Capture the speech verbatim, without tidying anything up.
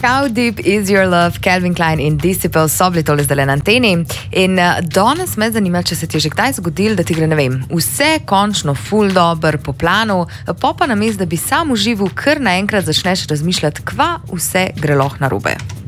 How deep is your love? Calvin Klein in Disciple so bili tole zdaj na anteni. In uh, danes me zanima, če se ti je že kdaj zgodilo, da ti gre, ne vem, vse končno ful dober po planu, pa pa namesto, da bi sam užival, kar naenkrat začneš razmišljati, kva vse gre lahko narobe.